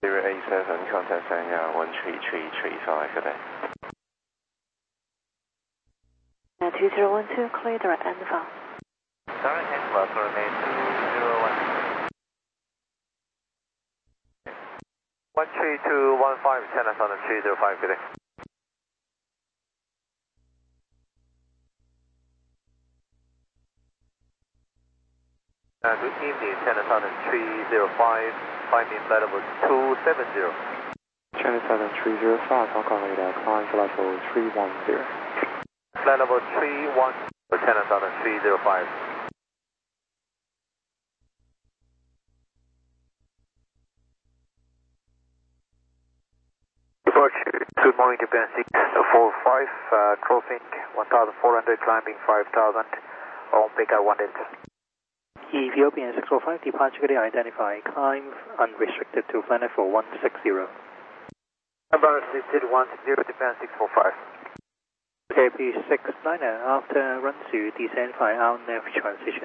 087, contact Sanya 13335, good day. 2012, clear direct and far. Direct and far, coordinate 201. 13215, China Southern 305, good day. Good evening, China Southern 305, finding flight level 270. China Southern 305, Hong Kong radar, climb flight level 310. Flight level 310, China Southern 305. Departure, good morning, Japan 645, crossing 1400, climbing 5000, on Pika 1 Delta. Ethiopian 645, departure today identified, climb unrestricted to flight level 160. Number 160, Japan 645. KP 69, after run to descend by our nav transition.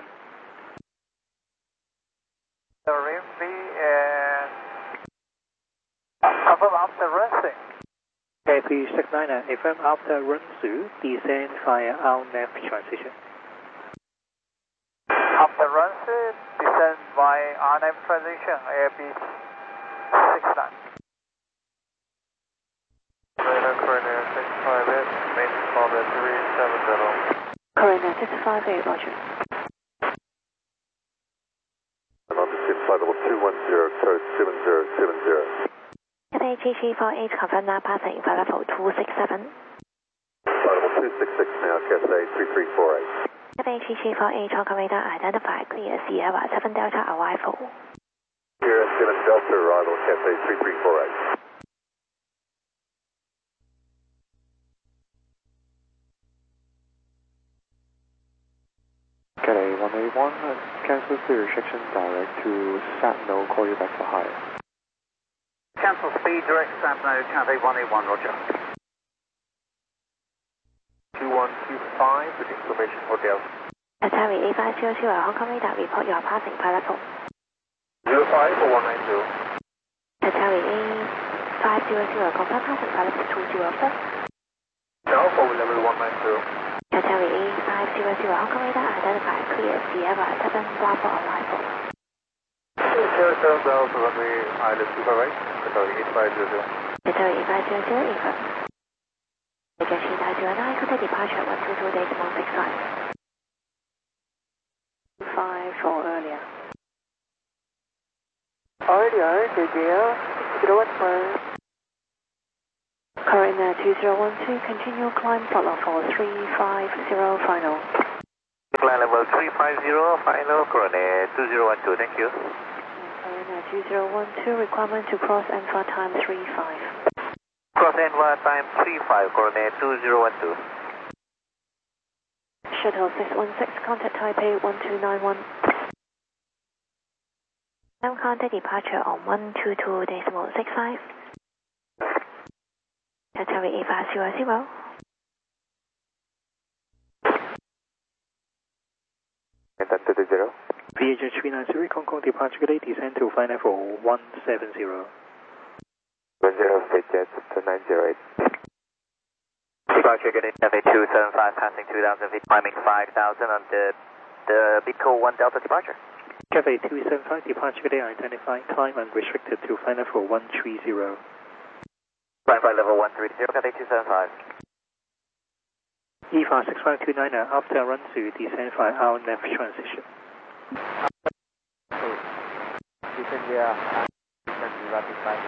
Rimby and confirm after resting. KP 69, affirm after run to descend via our nav transition. After run to descend by RNAV transition, Airbus 69. Coordinate 658, maintenance orbit 370. Coordinate 658, roger. Longitude flight level 210, code 7070. FAG348, confirm now passing flight level 267. Flight level 266 now, Cathay 3348. FAG348, Hong Kong radar identified, clear Sierra 7 Delta arrival. Sierra 7 Delta arrival, Cathay 3348. Cathay 181, cancel speed restriction direct to Satno, call you back for higher. Cancel speed direct Satno, Cathay 181, roger. 2125 with information hotel. Atari A500, Hong Kong radar report your passing flight level. 05 for 190. Atari A500, confirm passing flight level 204. Now for level 190. Atari A500, Hong Kong radar identified, clear Sierra 7 Bravo arrival. Sierra 7 Bravo, runway island super right. Atari A500. Atari A500, affirm. Legacy 909, contact departure 122 days, 165. 5 for earlier. Earlier, JJL 015. Coordinate 2012, continue climb follow for 350 final. Flight level 350, final coordinate 2012, thank you. Coordinate 2012, requirement to cross Enfa time 35. Cross Enva time 35, coordinate 2012. Shuttle 616, contact Taipei 1291. Now contact departure on 122.65. Atari A500. And then to the 0. VH 390, Hong Kong departure today, descend to flight level 170. 10, state jet to 908. Departure getting FA 275, passing 2,000 feet, climbing 5,000 on the Bitco 1 Delta departure. Cathay 275, departure today identified, climb unrestricted to flight level 130. Climb flight level 130, Cathay 275. EFA 6529, after run to descend via our nav transition. Descend via rapid flight.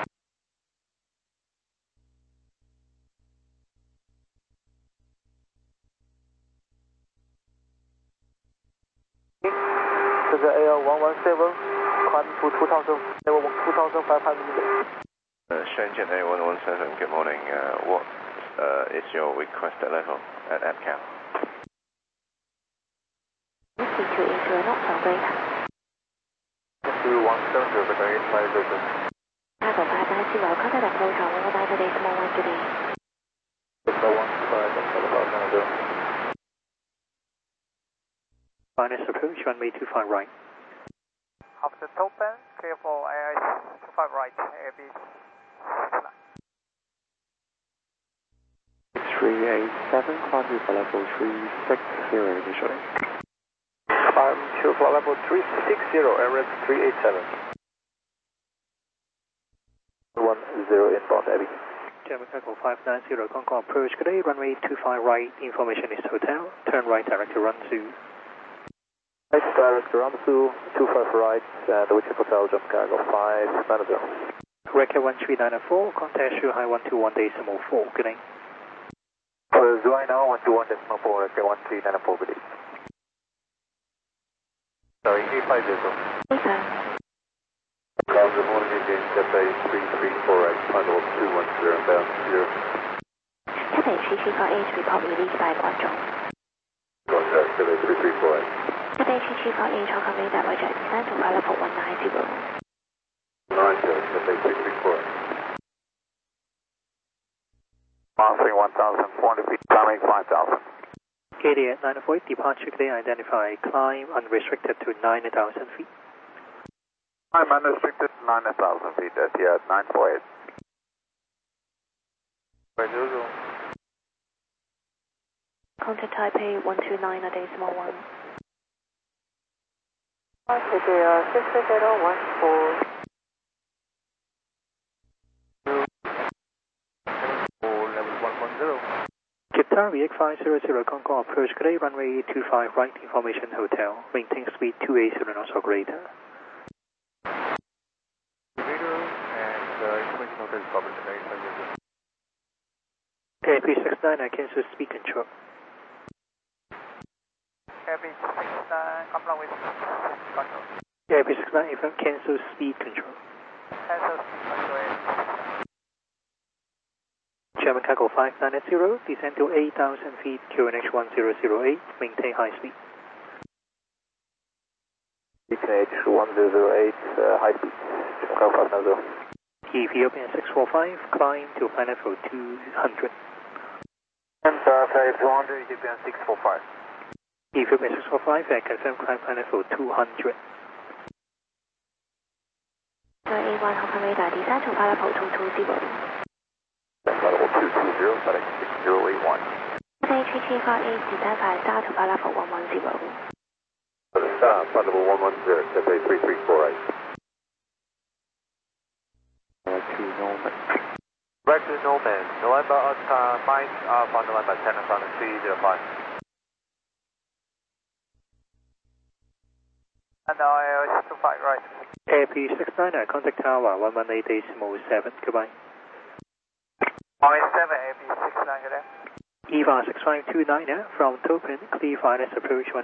To the AL117, climb to 2,500 meters. Shenzhen A117, good morning. What is your requested level at APCAM? Whiskey 280, not so great. 2170, but I get 500. Cargo 590, contact approach on 190 days, more 1 today. Number 15, that's about Canada. Minus approach, runway 25 right. After top end, clear for AI 25 right, AB 387, climb to flight level 360 initially. Climb to flight level 360, Emirates 387. 10 inbound, Abby. German Echo 590, Concorde approach, good day, runway 25 right, information is hotel, turn right direct to run to. Right direct to run to 25 right, the Wichita Hotel, Jump Cargo 590. Record 13994, contact Shanghai 121.4, good day. Zhuhai now 121.4, record 13994, good day. Sorry, 850. Hey, sir. Good morning again, Cathay 3348, final 210 inbound 0. Cathay 3348, report released by Guangzhou. Contact Cathay 3348. Cathay 3348, confirming that Roger descent to flight level 190. 90, Cathay 3348. Monitoring 1,400 feet, climbing 5,000. KD at 948, departure today, identify, climb unrestricted to 9,000 feet. I'm unrestricted 9,000 feet at here at 948. Contact Taipei 129.1. Today 6014. Qatar VX500 Concorde approach, good day, runway 25 right, information hotel, maintain speed 280 knots or greater. AP69, I cancel speed control. AB69, comply with control. AP69, if I cancel speed control. Cancel speed control. German Cargo 590, descend to 8,000 feet, QNH 1008, maintain high speed. QNH 1008, high speed, German Cargo 590. Ethiopian 645, climb to planet for 200. And Ferry 200, Ethiopian 645. Ethiopian 645, confirm climb planet for 200. A1 Hong Kong radar descent to flight level 220. Level 220, setting 6081. Cathay 3348, descent by star to flight level 110. Flight level 110, Cathay 3348. To Norman. Right to Norman, November Oscar, Mike Alpha November 10 on 305. And now I 25 right. AP69, contact tower 118.7, goodbye. Point 7, AP69, good day. EVA 6529 from Topin, clear finance approach 1.